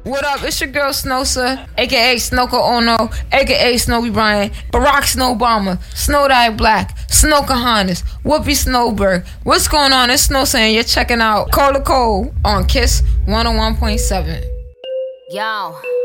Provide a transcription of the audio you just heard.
What up? It's your girl Snowsa, aka Snooka Ono, aka Snowy Bryant, Barack Snow Obama, Snow Diet Black, Snow Kahanis, Whoopi Snowberg. What's going on? It's Snow saying you're checking out Cola Cole on Kiss 101.7. Yo.